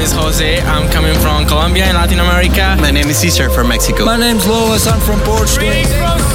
is Jose. I'm coming from Colombia in Latin America. My name is Cesar from Mexico. My name's Lois. I'm from Portugal.